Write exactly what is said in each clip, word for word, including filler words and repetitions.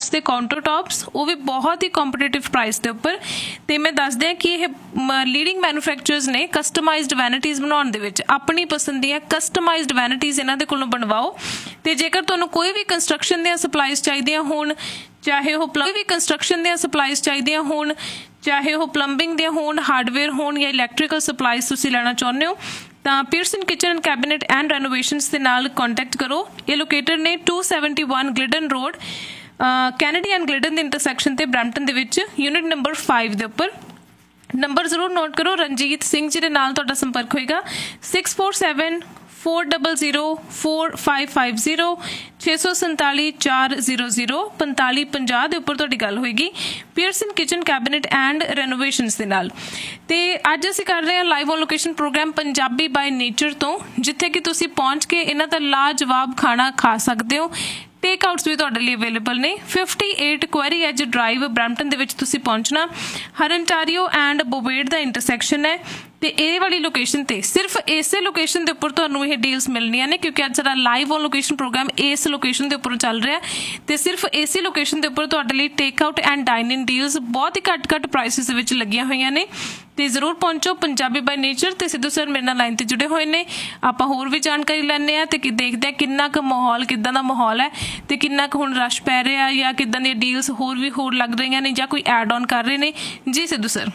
Glass के counter tops, वो भी बहुत ही कॉम्पीटिटिव प्राइस के उपर। तो मैं दस दें कि ये लीडिंग मैन्युफैक्चरर्स ने कस्टमाइज्ड वैनिटीज़ बनाने दे विच अपनी पसंद दी कस्टमाइज्ड वैनिटीज़ इन्हां दे कोलों बनवाओ। तो जेकर तुहानूं कोई भी कंस्ट्रक्शन दी सप्लाईज चाहिदियां होण, चाहे वो कोई भी कंस्ट्रक्शन दी सप्लाईज चाहिदियां होण, चाहे वो प्लंबिंग दी होण, हार्डवेयर होण या इलैक्ट्रिकल सप्लाईज तुसीं लैना चाहुंदे हो, ਤਾਂ Pearson kitchen and cabinet and ਰੈਨੋਵੇਸ਼ਨਸ ਦੇ ਨਾਲ ਕੰਟੈਕਟ ਕਰੋ। ਇਹ ਲੋਕੇਟਡ ਨੇ to seventy one ਗਲਿਡਨ road, Kennedy and ਗਲਿਡਨ ਦੇ ਇੰਟਰਸੈਕਸ਼ਨ ਤੇ ਬਰੈਂਪਟਨ ਦੇ ਵਿੱਚ, ਯੂਨਿਟ ਨੰਬਰ फाइव ਦੇ ਉੱਪਰ। ਨੰਬਰ ਜ਼ਰੂਰ ਨੋਟ ਕਰੋ, ਰਣਜੀਤ ਸਿੰਘ ਜੀ ਦੇ ਨਾਲ ਤੁਹਾਡਾ ਸੰਪਰਕ ਹੋਏਗਾ six four seven four double zero four five five zero छे सौ संताली चार जीरो जीरो पंताली पंजाह के उपर तुहाडी गल होएगी पीयरसन किचन कैबिनेट एंड रेनोवेशनस के नाल। ते अज असीं कर रहे हैं live on location programme Punjabi by nature तो, जिथे कि तुसीं पहुंच के इन्हां दा लाजवाब खाना खा सकते हो। टेक आउट्स भी तुहाडे लई अवेलेबल ने। Fifty eight query as drive Brampton दे विच तुसीं पहुंचना, हरनटारियो एंड बोवेड दा इंटरसैक्शन है। तो ये वाली लोकेशन ते सिर्फ इसे लोकेशन के उपर तुहानूं ये डील्स मिलनियां ने, क्योंकि अज साडा लाइव ऑन लोकेशन प्रोग्राम इस लोकेशन के उपर चल रहा है। तो सिर्फ इसी लोकेशन के उपर तुहाडे लई take out and dine in deals बहुत ही घट घट प्राइसिस विच लगियां होईयां ने। तो जरूर पहुंचो पंजाबी बाय नेचर। तो सिद्धू सर मेरे नाल लाइन ते जुड़े हुए हैं, आपां होर भी जानकारी लैंदे आ ते कि देखते हैं किन्ना क माहौल किदां दा माहौल है, तो किन्ना क हुण रश पै रहा या किदां दी डील्स होर भी होर लग रही ने, या कोई एड ऑन कर रहे हैं। जी सिद्धू सर।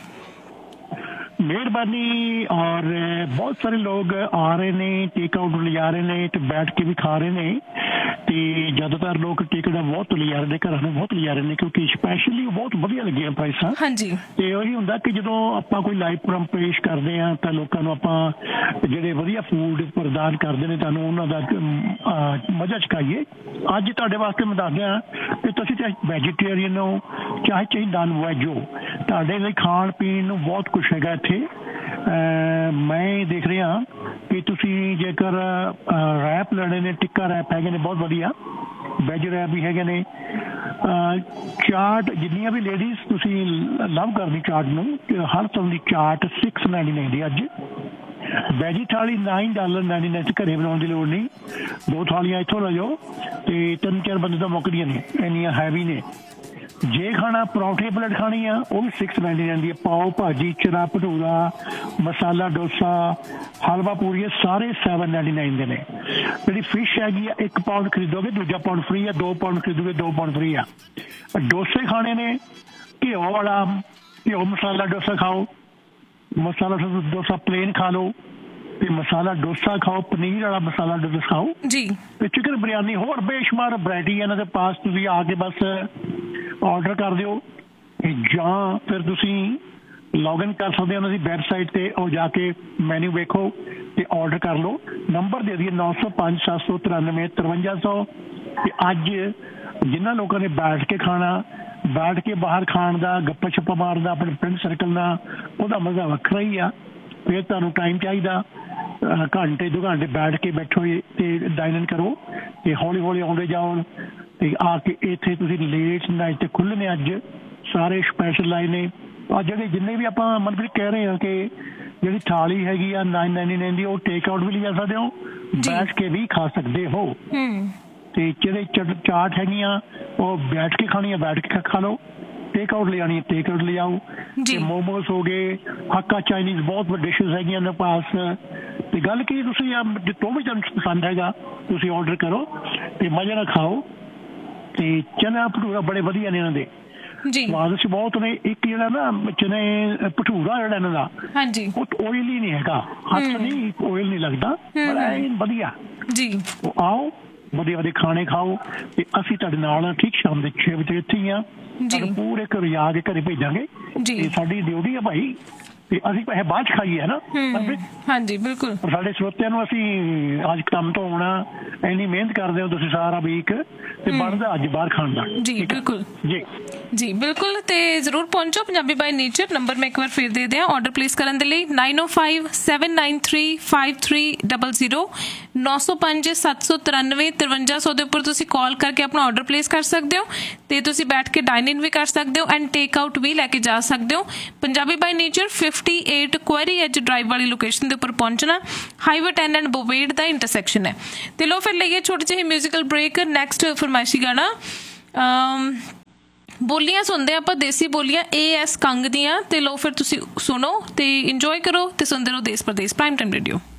मेहरबानी। और बहुत सारे लोग आ रहे ने, टेक आउट ले जा रहे ने, तो बैठ के भी खा रहे ने। तो ज़्यादातर लोग टेक आउट बहुत ले जा रहे हैं, घर में बहुत ले जा रहे हैं, क्योंकि स्पैशली बहुत वधिया लगे प्राइसां। हाँ जी। तो यही हुंदा कि जो आपां कोई लाइव प्रोग्राम पेश करते हैं तो लोगों को आपां जिहड़े वधिया फूड प्रदान करते हैं, तुहानूं उन्हां दा मजा चखाइए। अज तुहाडे वास्ते मैं दस दियां कि तुसीं चाहे वैजीटेरियन हो चाहे चाहे नॉन वैज हो, तुहाडे लई खाण पीण नूं बहुत कुछ हैगा इत्थे। मैं देख रहा कि तुसी जेकर रैप लेने ने, टिक्का रैप है ने बहुत वधिया, वैज रैप भी है ने, चाट जिन्नियां भी लेडीज तुसी लव करनी चाट नूं, हर तरह की चाट सिक्स नाइनटी नाइन दी अज। वैजी थाली नाइन डॉलर नाइनटी नाइन घरे बनाने की लोड़ नहीं, दो थालियां इत्थों ले जाओ तो तीन चार बंदे तो मुकदियां ने, इन्नियां हैवी ने। जे खाना परौंठे प्लेट खानी है वो भी सिक्स नाइनटी नाइन दी, पाओ भाजी, चना भटूरा, मसाला डोसा, हलवा पूरी है, सारे सैवन नाइनटी नाइन के ने। जी फिश हैगी है, एक पाउंड खरीदोगे दूजा पाउंड फ्री है, दो पाउंड खरीदोगे दो पाउंड फ्री है। डोसे खाने ने, घ्यो वाला घ्यो मसाला डोसा खाओ, मसाला डोसा प्लेन खा लो, मसाला डोसा खाओ, पनीर वाला मसाला डोसा खाओ जी, चिकन बिरयानी होर बेशुमार वैरायटी है इन्हां दे पास। तुसीं आके बस ऑर्डर कर दिओ, जां फिर तुसीं लॉग इन कर सकते हो उन्हां दी वैबसाइट ते, और जाके मैन्यू वेखो ते ऑर्डर कर लो। नंबर दे दिए नौ सौ पाँच सत्त सौ तिरानवे तिरवंजा सौ। अज जिन्हां लोगों ने बैठ के खाना, बैठ के बाहर खाण दा, गप्पा छप्पा मारदा अपने फ्रेंड सर्कल दा, उहदा मज़ा वखरा ही आ। फिर तुहानूं टाइम चाहिदा घंटे दो घंटे बैठ के बैठो तो डाइन इन करो, तो हौली हौली आउंदे जाओ। तो आके इत्थे तुसीं लेट नाइट ते खुल्ले ने, अज सारे स्पैशल लाए ने। और जिहड़े जिन्ने भी आपां मनप्रीत कह रहे हैं कि जिहड़ी थाली हैगी आ नाइन नाइनटी नाइन दी, वो टेक आउट भी ले जा सकते हो, बैठ के भी खा सकते हो। तो जिहड़े चाट हैगियां वो बैठ के खानी है, बैठ के खा लो, टेक आउट ले जानी है टेक आउट ले आओ। मोमोस हो गए, हक्का चाइनीज बहुत डिशेज हैगियां ने पास। तो गल की तुसीं जो भी तुहानूं पसंद हैगा तुसीं ऑर्डर करो तो मजे नाल खाओ। तो चना भटूरा बड़े वधिया ने इन्हां दे, स्वाद च बहुत ने। एक जिहड़ा ना चने भटूरा जिहड़ा इन्हां दा, हां जी, वो ऑयली नहीं हैगा, हथ नहीं ऑयल नहीं लगदा, बड़ा वधिया जी। तो आओ वधिया वधिया खाने खाओ। तो असीं तुहाडे नाल ठीक शाम दे छे बजे इत्थे ही आ, पूरे घर आके घरे भेजांगे। साडी ड्यूटी है भाई, ਅਸੀਂ ਪੈਸੇ ਬਾਅਦ ਚ ਖਾਈਏ ਹੈ ਨਾ। ਹਾਂਜੀ ਬਿਲਕੁਲ। ਸਾਡੇ ਸਰੋਤਿਆਂ ਨੂੰ ਅਸੀਂ ਅੱਜ ਕੰਮ ਤੋਂ ਆਉਣਾ, ਇੰਨੀ ਮਿਹਨਤ ਕਰਦੇ ਹੋ ਤੁਸੀਂ ਸਾਰਾ ਵੀਕ, ਤੇ ਬਣਦਾ ਅੱਜ ਬਾਹਰ ਖਾਣ ਦਾ। ਜੀ ਬਿਲकुल ਜੀ ਜੀ ਬਿਲकुल। ਤੇ ਜ਼ਰੂਰ ਪਹੁੰਚੋ ਪੰਜਾਬੀ ਬਾਈ ਨੇਚਰ। ਨੰਬਰ ਮੈਂ ਇੱਕ ਵਾਰ ਫਿਰ ਦੇ ਦਿਆਂ ਆਰਡਰ ਪਲੇਸ ਕਰਨ ਦੇ ਲਈ नाइन ओ five seven nine three five three double zero नौ सौ पाँच सत्त सौ तिरानवे तिरवंजा सौ ਦੇ ਉੱਪਰ ਤੁਸੀਂ ਕਾਲ ਕਰਕੇ ਆਪਣਾ ਆਰਡਰ ਪਲੇਸ ਕਰ ਸਕਦੇ ਹੋ, ਤੇ ਤੁਸੀਂ ਬੈਠ ਕੇ ਡਾਈਨ ਇਨ ਵੀ ਕਰ ਸਕਦੇ ਹੋ ਐਂਡ ਟੇਕ ਆਊਟ ਵੀ ਲੈ ਕੇ ਜਾ ਸਕਦੇ ਹੋ। Punjabi by nature fifty eight query as drive वाली लोकेशन के उपर पहुंचना, हाईवे टेन एंड बोवेड का इंटरसैक्शन है। तो लो फिर लईए छोटी जी म्यूजिकल ब्रेक। नैक्सट फरमाइशी गाना ਬੋਲੀਆਂ ਸੁਣਦੇ ਆਪਾਂ, ਦੇਸੀ ਬੋਲੀਆਂ ਏ ਐਸ ਕੰਗ ਦੀਆਂ। ਤੇ ਲਓ ਫਿਰ ਤੁਸੀਂ ਸੁਣੋ ਤੇ ਇੰਜੋਏ ਕਰੋ ਤੇ ਸੁਣਦੇ ਰਹੋ ਦੇਸ਼ ਪ੍ਰਦੇਸ਼ ਪ੍ਰਾਈਮ ਟਾਈਮ ਰੇਡੀਓ।